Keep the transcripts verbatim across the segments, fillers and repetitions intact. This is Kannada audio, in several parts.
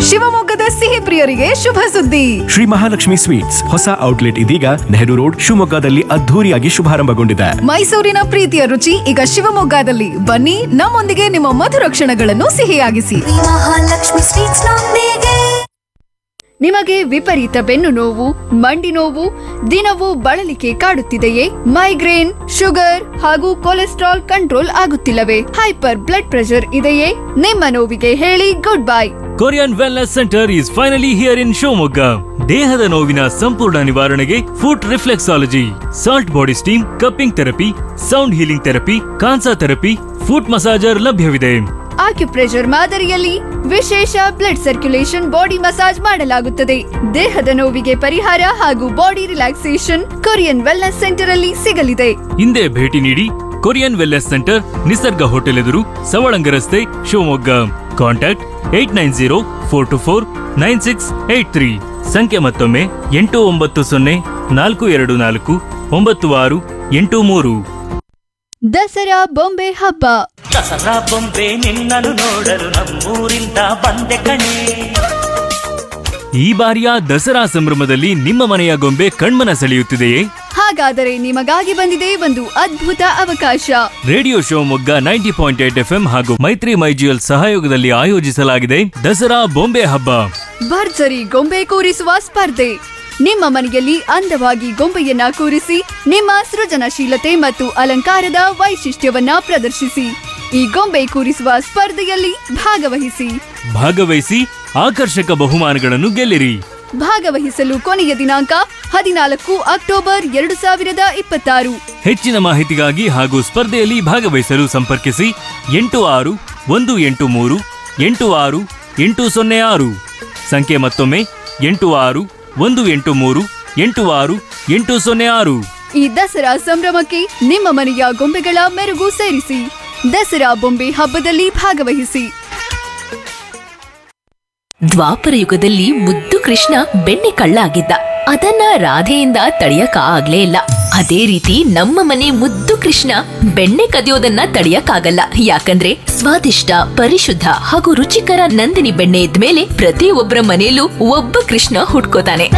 ಶಿವಮೊಗ್ಗದ ಸಿಹಿ ಪ್ರಿಯರಿಗೆ ಶುಭ ಸುದ್ದಿ. ಶ್ರೀ ಮಹಾಲಕ್ಷ್ಮಿ ಸ್ವೀಟ್ಸ್ ಹೊಸ ಔಟ್ಲೆಟ್ ಇದೀಗ ನೆಹರು ರೋಡ್ ಶಿವಮೊಗ್ಗದಲ್ಲಿ ಅದ್ಧೂರಿಯಾಗಿ ಶುಭಾರಂಭಗೊಂಡಿದೆ. ಮೈಸೂರಿನ ಪ್ರೀತಿಯ ರುಚಿ ಈಗ ಶಿವಮೊಗ್ಗದಲ್ಲಿ. ಬನ್ನಿ, ನಮ್ಮೊಂದಿಗೆ ನಿಮ್ಮ ಮಧುರ ಕ್ಷಣಗಳನ್ನು ಸಿಹಿಯಾಗಿಸಿ. ಮಹಾಲಕ್ಷ್ಮಿ ಸ್ವೀಟ್ಸ್ ನೊಂದಿಗೆ. ನಿಮಗೆ ವಿಪರೀತ ಬೆನ್ನು ನೋವು, ಮಂಡಿ ನೋವು, ದಿನವೂ ಬಳಲಿಕೆ ಕಾಡುತ್ತಿದೆಯೇ? ಮೈಗ್ರೇನ್, ಶುಗರ್ ಹಾಗೂ cholesterol control ಆಗುತ್ತಿಲ್ಲವೇ? Hyper blood pressure ಇದೆಯೇ? ನಿಮ್ಮ ನೋವಿಗೆ ಹೇಳಿ good bye. Korean wellness centre is finally here in Shivamogga. ದೇಹದ ನೋವಿನ ಸಂಪೂರ್ಣ ನಿವಾರಣೆಗೆ foot reflexology, salt body steam, cupping therapy, sound healing therapy, Kansa therapy, foot massager ಲಭ್ಯವಿದೆ. ಆಕ್ಯುಪ್ರೆಷರ್ ಮಾದರಿಯಲ್ಲಿ ವಿಶೇಷ ಬ್ಲಡ್ ಸರ್ಕ್ಯುಲೇಷನ್ ಬಾಡಿ ಮಸಾಜ್ ಮಾಡಲಾಗುತ್ತದೆ. ದೇಹದ ನೋವಿಗೆ ಪರಿಹಾರ ಹಾಗೂ body relaxation Korean wellness centre ಅಲ್ಲಿ ಸಿಗಲಿದೆ. ಹಿಂದೆ ಭೇಟಿ ನೀಡಿ. ಕೊರಿಯನ್ ವೆಲ್ನೆಸ್ ಸೆಂಟರ್, ನಿಸರ್ಗ ಹೋಟೆಲ್ ಎದುರು, ಸವಳಂಗ ರಸ್ತೆ, Shivamogga. Contact eight nine zero four to four nine six eight three. ಸಂಖ್ಯೆ ಮತ್ತೊಮ್ಮೆ ಎಂಟು ಒಂಬತ್ತು ಸೊನ್ನೆ ನಾಲ್ಕು ಎರಡು ನಾಲ್ಕು ಒಂಬತ್ತು ಆರು ಎಂಟು ಮೂರು. ದಸರಾ ಬೊಂಬೆ ಹಬ್ಬ. ದಸರಾ ಬೊಂಬೆ ನಿನ್ನನ್ನು ನೋಡಲು ನಮ್ಮೂರಿಂದ ಬಂದೆ ಕಣೆ. ಈ ಬಾರಿಯ ದಸರಾ ಸಂಭ್ರಮದಲ್ಲಿ ನಿಮ್ಮ ಮನೆಯ ಗೊಂಬೆ ಕಣ್ಮನ ಸೆಳೆಯುತ್ತಿದೆಯೇ? ಹಾಗಾದರೆ ನಿಮಗಾಗಿ ಬಂದಿದೆ ಒಂದು ಅದ್ಭುತ ಅವಕಾಶ. Radio Shivamogga ninety point eight F M ಹಾಗೂ ಮೈತ್ರಿ ಮೈಜಿಎಲ್ ಸಹಯೋಗದಲ್ಲಿ ಆಯೋಜಿಸಲಾಗಿದೆ ದಸರಾ ಬೊಂಬೆ ಹಬ್ಬ. ಭರ್ಜರಿ ಗೊಂಬೆ ಕೂರಿಸುವ ಸ್ಪರ್ಧೆ. ನಿಮ್ಮ ಮನೆಯಲ್ಲಿ ಅಂದವಾಗಿ ಗೊಂಬೆಯನ್ನ ಕೂರಿಸಿ ನಿಮ್ಮ ಸೃಜನಶೀಲತೆ ಮತ್ತು ಅಲಂಕಾರದ ವೈಶಿಷ್ಟ್ಯವನ್ನ ಪ್ರದರ್ಶಿಸಿ. ಈ ಗೊಂಬೆ ಕೂರಿಸುವ ಸ್ಪರ್ಧೆಯಲ್ಲಿ ಭಾಗವಹಿಸಿ ಭಾಗವಹಿಸಿ ಆಕರ್ಷಕ ಬಹುಮಾನಗಳನ್ನು ಗೆಲ್ಲಿರಿ. ಭಾಗವಹಿಸಲು ಕೊನೆಯ ದಿನಾಂಕ ಹದಿನಾಲ್ಕು ಅಕ್ಟೋಬರ್ ಎರಡು ಸಾವಿರದ ಇಪ್ಪತ್ತಾರು. ಹೆಚ್ಚಿನ ಮಾಹಿತಿಗಾಗಿ ಹಾಗೂ ಸ್ಪರ್ಧೆಯಲ್ಲಿ ಭಾಗವಹಿಸಲು ಸಂಪರ್ಕಿಸಿ ಎಂಟು ಆರು ಒಂದು ಎಂಟು ಮೂರು ಎಂಟು ಆರು ಎಂಟು ಸೊನ್ನೆ ಆರು. ಸಂಖ್ಯೆ ಮತ್ತೊಮ್ಮೆ ಎಂಟು ಆರು ಒಂದು ಎಂಟು ಮೂರು ಎಂಟು ಆರು ಎಂಟು ಸೊನ್ನೆ ಆರು. ಈ ದಸರಾ ಸಂಭ್ರಮಕ್ಕೆ ನಿಮ್ಮ ಮನೆಯ ಗೊಂಬೆಗಳ ಮೆರುಗು ಸೇರಿಸಿ. ದಸರಾ ಬೊಂಬೆ ಹಬ್ಬದಲ್ಲಿ ಭಾಗವಹಿಸಿ. ದ್ವಾಪರ ಯುಗದಲ್ಲಿ ಮುದ್ದು ಕೃಷ್ಣ ಬೆಣ್ಣೆ ಕಳ್ಳ ಆಗಿದ್ದ. ಅದನ್ನ ರಾಧೆಯಿಂದ ತಡೆಯಕ ಆಗ್ಲೇ ಇಲ್ಲ. ಅದೇ ರೀತಿ ನಮ್ಮ ಮನೆ ಮುದ್ದು ಕೃಷ್ಣ ಬೆಣ್ಣೆ ಕದಿಯೋದನ್ನ ತಡೆಯಕ್ಕಾಗಲ್ಲ. ಯಾಕಂದ್ರೆ ಸ್ವಾದಿಷ್ಟ, ಪರಿಶುದ್ಧ ಹಾಗೂ ರುಚಿಕರ ನಂದಿನಿ ಬೆಣ್ಣೆ ಇದ್ಮೇಲೆ ಪ್ರತಿಯೊಬ್ಬರ ಮನೆಯಲ್ಲೂ ಒಬ್ಬ ಕೃಷ್ಣ ಹುಟ್ಕೋತಾನೆ.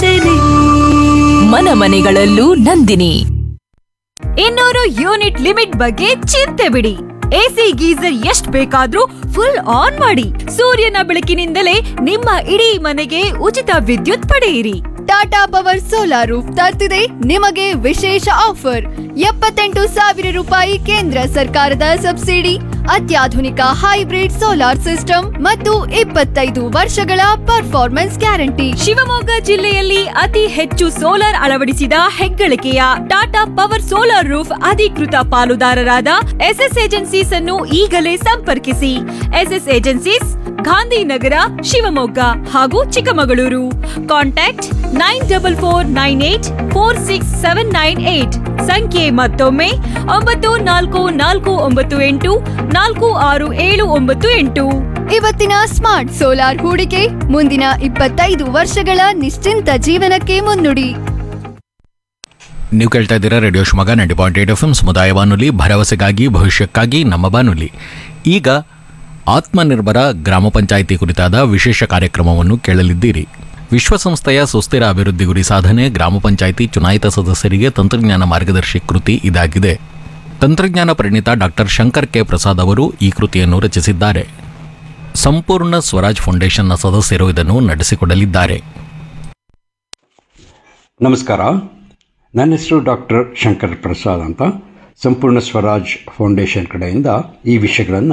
ಮನ ಮನೆಗಳಲ್ಲೂ ನಂದಿನಿ. ಇನ್ನೂರು ಯೂನಿಟ್ ಲಿಮಿಟ್ ಬಗ್ಗೆ ಚಿಂತೆ ಬಿಡಿ. ಎಸಿ ಗೀಸರ್ ಎಷ್ಟ್ ಬೇಕಾದ್ರೂ ಫುಲ್ ಆನ್ ಮಾಡಿ. ಸೂರ್ಯನ ಬೆಳಕಿನಿಂದಲೇ ನಿಮ್ಮ ಇಡೀ ಮನೆಗೆ ಉಚಿತ ವಿದ್ಯುತ್ ಪಡೆಯಿರಿ. ಟಾಟಾ ಪವರ್ ಸೋಲಾರ್ ರೂಫ್ ತರ್ತಿದೆ ನಿಮಗೆ ವಿಶೇಷ ಆಫರ್. ಎಪ್ಪತ್ತೆಂಟು ಸಾವಿರ ರೂಪಾಯಿ ಕೇಂದ್ರ ಸರ್ಕಾರದ ಸಬ್ಸಿಡಿ, ಅತ್ಯಾಧುನಿಕ ಹೈಬ್ರಿಡ್ ಸೋಲಾರ್ ಸಿಸ್ಟಮ್ ಮತ್ತು ಇಪ್ಪತ್ತೈದು ವರ್ಷಗಳ ಪರ್ಫಾರ್ಮೆನ್ಸ್ ಗ್ಯಾರಂಟಿ. ಶಿವಮೊಗ್ಗ ಜಿಲ್ಲೆಯಲ್ಲಿ ಅತಿ ಹೆಚ್ಚು ಸೋಲಾರ್ ಅಳವಡಿಸಿದ ಹೆಗ್ಗಳಿಕೆಯ ಟಾಟಾ ಪವರ್ ಸೋಲಾರ್ ರೂಫ್ ಅಧಿಕೃತ ಪಾಲುದಾರರಾದ ಎಸ್ಎಸ್ ಏಜೆನ್ಸೀಸ್ ಅನ್ನು ಈಗಲೇ ಸಂಪರ್ಕಿಸಿ. ಎಸ್ಎಸ್ ಏಜೆನ್ಸೀಸ್, ಗಾಂಧಿನಗರ, ಶಿವಮೊಗ್ಗ ಹಾಗೂ Chikkamagaluru. Contact nine double four nine eight four six seven nine eight. ಸಂಖ್ಯೆ ಮತ್ತೊಮ್ಮೆ ಒಂಬತ್ತು ನಾಲ್ಕು ನಾಲ್ಕು ಒಂಬತ್ತು ಎಂಟು ನಾಲ್ಕು ಆರು ಏಳು ಒಂಬತ್ತು ಎಂಟು. ಇವತ್ತಿನ ಸ್ಮಾರ್ಟ್ ಸೋಲಾರ್ ಹೂಡಿಕೆ ಮುಂದಿನ ಇಪ್ಪತ್ತೈದು ವರ್ಷಗಳ ನಿಶ್ಚಿಂತ ಜೀವನಕ್ಕೆ ಮುನ್ನುಡಿ. ನೀವು ಕೇಳ್ತಾ ಇದ್ದೀರಾ radio Shivamogga ninety point eight F M ಸಮುದಾಯ ಬಾನುಲಿ, ಭರವಸೆಗಾಗಿ ಭವಿಷ್ಯಕ್ಕಾಗಿ ನಮ್ಮ ಬಾನುಲಿ. ಈಗ ಆತ್ಮನಿರ್ಭರ ಗ್ರಾಮ ಪಂಚಾಯಿತಿ ಕುರಿತಾದ ವಿಶೇಷ ಕಾರ್ಯಕ್ರಮವನ್ನು ಕೇಳಲಿದ್ದೀರಿ. ವಿಶ್ವಸಂಸ್ಥೆಯ ಸುಸ್ಥಿರ ಅಭಿವೃದ್ಧಿ ಗುರಿ ಸಾಧನೆ ಗ್ರಾಮ ಪಂಚಾಯಿತಿ ಚುನಾಯಿತ ಸದಸ್ಯರಿಗೆ ತಂತ್ರಜ್ಞಾನ ಮಾರ್ಗದರ್ಶಿ ಕೃತಿ ಇದಾಗಿದೆ. ತಂತ್ರಜ್ಞಾನ ಪರಿಣಿತ ಡಾಕ್ಟರ್ ಶಂಕರ್ ಕೆ ಪ್ರಸಾದ್ ಅವರು ಈ ಕೃತಿಯನ್ನು ರಚಿಸಿದ್ದಾರೆ. ಸಂಪೂರ್ಣ ಸ್ವರಾಜ್ ಫೌಂಡೇಶನ್ನ ಸದಸ್ಯರು ಇದನ್ನು ನಡೆಸಿಕೊಡಲಿದ್ದಾರೆ. ನಮಸ್ಕಾರ, ನನ್ನ ಹೆಸರು ಡಾಕ್ಟರ್ ಶಂಕರ್ ಪ್ರಸಾದ್ ಅಂತ. ಸಂಪೂರ್ಣ ಸ್ವರಾಜ್ ಫೌಂಡೇಶನ್ ಕಡೆಯಿಂದ ಈ ವಿಷಯಗಳನ್ನು